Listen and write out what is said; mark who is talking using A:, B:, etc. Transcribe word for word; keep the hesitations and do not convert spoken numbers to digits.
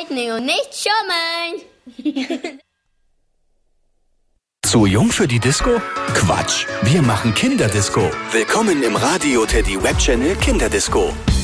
A: Disney und nicht schummeln.
B: Zu jung für die Disco? Quatsch, wir machen Kinderdisco. Willkommen im Radio Teddy Webchannel Kinderdisco.